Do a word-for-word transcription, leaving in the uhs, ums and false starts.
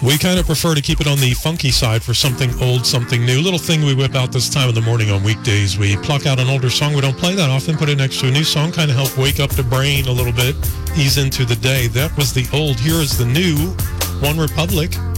We kind of prefer to keep it on the funky side for something old, something new. Little thing we whip out this time in the morning on weekdays. We pluck out an older song we don't play that often, put it next to a new song, kind of help wake up the brain a little bit, ease into the day. That was the old. Here is the new One Republic.